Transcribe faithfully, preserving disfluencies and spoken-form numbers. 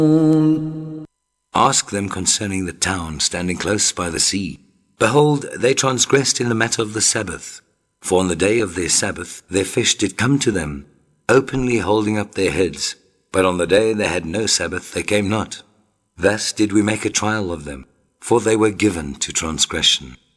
Ask them concerning the town standing close by the sea. Behold, they transgressed in the matter of the Sabbath. For on the day of their Sabbath, their fish did come to them, openly holding up their heads. But on the day they had no Sabbath, they came not. Thus did we make a trial of them, for they were given to transgression.